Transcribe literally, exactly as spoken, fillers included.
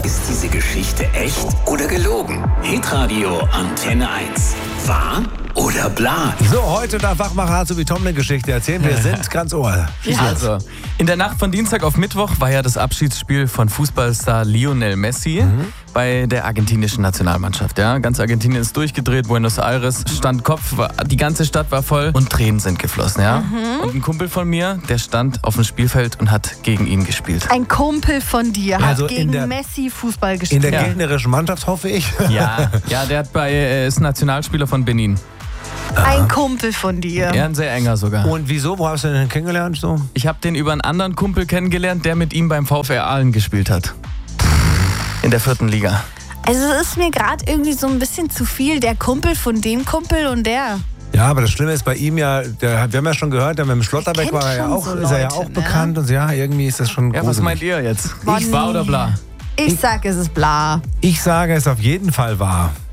Ist diese Geschichte echt oder gelogen? Hitradio Antenne eins. Wahr oder bla? So, heute darf Wachmacher so wie Tom eine Geschichte erzählen. Wir sind ganz ohr. Ja. Also, in der Nacht von Dienstag auf Mittwoch war ja das Abschiedsspiel von Fußballstar Lionel Messi mhm. bei der argentinischen Nationalmannschaft. Ja, ganz Argentinien ist durchgedreht, Buenos Aires stand Kopf, war, die ganze Stadt war voll und Tränen sind geflossen. Ja? Mhm. Und ein Kumpel von mir, der stand auf dem Spielfeld und hat gegen ihn gespielt. Ein Kumpel von dir hat Also gegen der, Messi Fußball gespielt. In der Ja. gegnerischen Mannschaft, hoffe ich. Ja, ja, der hat bei, äh, ist Nationalspieler von Benin. Ein Kumpel von dir. Ja, ein sehr enger sogar. Und wieso? Wo hast du den kennengelernt? So? Ich habe den über einen anderen Kumpel kennengelernt, der mit ihm beim VfR Aalen gespielt hat. In der vierten Liga. Also es ist mir gerade irgendwie so ein bisschen zu viel. Der Kumpel von dem Kumpel und der. Ja, aber das Schlimme ist bei ihm ja, der, wir haben ja schon gehört, mit dem Schlotterbeck war er ja auch, so ist er ja Leute, auch ne? bekannt. Und ja, irgendwie ist das schon Ja, gruselig. was meint ihr jetzt? Mann. Ich wahr oder bla? Ich sag, es ist bla. Ich sage, es ist auf jeden Fall wahr.